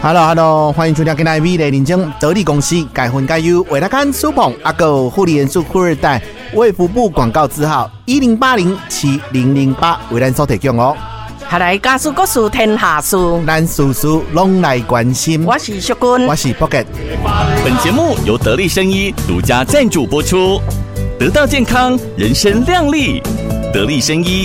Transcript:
Hello， 欢迎收听今天美丽人生得力公司改分改优为大家苏捧阿狗护理元素富二代卫福部广告字号10807008为咱所提供哦。 下来家事国事天下事， 咱事事拢来关心。 我是淑君， 我是 Pocket。 本节目由得力生医独家赞助播出，得到健康，人生亮丽。得力生医